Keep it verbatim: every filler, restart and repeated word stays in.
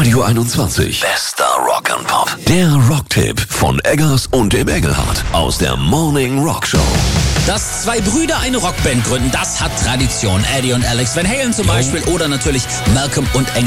Radio einundzwanzig. Bester Rock and Pop. Der Rocktipp von Eggers und dem Engelhardt aus der Morning Rock Show. Dass zwei Brüder eine Rockband gründen, das hat Tradition. Eddie und Alex Van Halen zum Beispiel oder natürlich Malcolm und Engel.